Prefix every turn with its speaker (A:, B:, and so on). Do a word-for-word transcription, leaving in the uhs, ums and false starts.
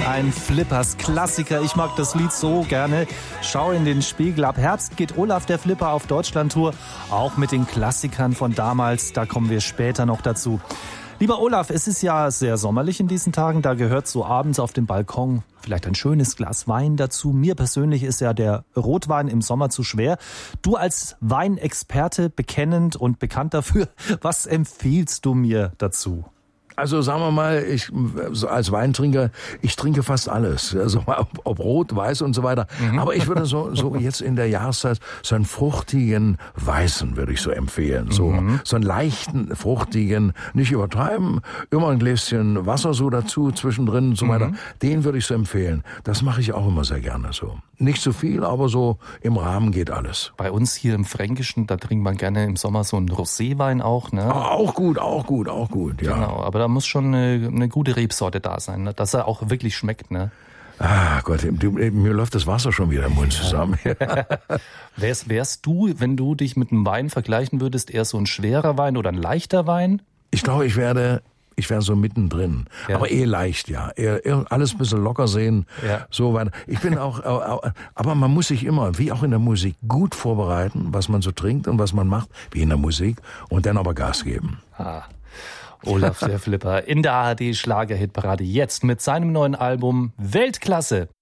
A: Ein Flippers-Klassiker. Ich mag das Lied so gerne. Schau in den Spiegel. Ab Herbst geht Olaf der Flipper auf Deutschlandtour. Auch mit den Klassikern von damals. Da kommen wir später noch dazu. Lieber Olaf, es ist ja sehr sommerlich in diesen Tagen. Da gehört so abends auf dem Balkon vielleicht ein schönes Glas Wein dazu. Mir persönlich ist ja der Rotwein im Sommer zu schwer. Du als Weinexperte, bekennend und bekannt dafür, was empfiehlst du mir dazu?
B: Also sagen wir mal, ich so als Weintrinker, ich trinke fast alles, also ob, ob rot, weiß und so weiter. Mhm. Aber ich würde so so jetzt in der Jahreszeit so einen fruchtigen Weißen würde ich so empfehlen, so mhm. so einen leichten, fruchtigen, nicht übertreiben, immer ein Gläschen Wasser so dazu zwischendrin und so mhm. weiter. Den würde ich so empfehlen. Das mache ich auch immer sehr gerne so. Nicht so viel, aber so im Rahmen geht alles.
A: Bei uns hier im Fränkischen, da trinkt man gerne im Sommer so einen Roséwein auch, ne?
B: Auch gut, auch gut, auch gut, ja.
A: Genau, aber da muss schon eine, eine gute Rebsorte da sein, ne? Dass er auch wirklich schmeckt, ne?
B: Ah Gott, mir läuft das Wasser schon wieder im Mund zusammen.
A: wärst, wärst du, wenn du dich mit einem Wein vergleichen würdest, eher so ein schwerer Wein oder ein leichter Wein?
B: Ich glaube, ich werde... Ich wäre so mittendrin, ja. Aber eh leicht, ja. Eher, eher alles ein bisschen locker sehen, ja. So weiter. Ich bin auch, aber man muss sich immer, wie auch in der Musik, gut vorbereiten, was man so trinkt und was man macht, wie in der Musik, und dann aber Gas geben.
A: Ah. Olaf der Flipper in der A R D Schlagerhitparade jetzt mit seinem neuen Album Weltklasse.